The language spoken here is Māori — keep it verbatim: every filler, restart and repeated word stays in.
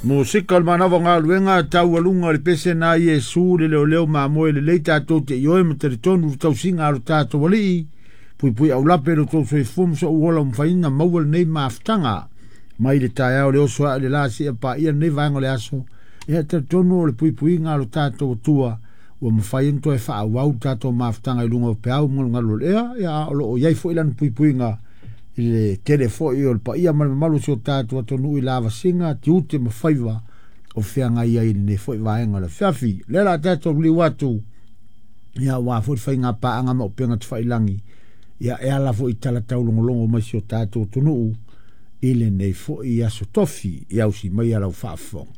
Mo sika mana wa ngā luenga tau alunga le pese na Yesu le leo leo ma moe le leita tō te ioe ma te tonu tau singa aro tātou wali pui pui au lape lo tō soi fum so uola mwhaina maual nei maaftanga mai le tae au le oso a le lasi e pa ia nei vaenga le aso e te tonu le pui pui ngā aro tātou tua ua mwhain to e wha au au tātou maaftanga i lunga o pe au ngalo ngalo ea ea alo o iai fo ilan pui pui ngā le telefo i ol pa ia ma malu so tātou atonu i lava singa ti ute ma whaiva o whianga ia i ne fo i vaenga le whiawhi le la tātou li watu ia wā fo i whainga paanga ma o penga te whailangi ia e ala fo i tala tau longolongo mai si o tātou tonu i le nei fo i aso tofi i au si mai alau whaafong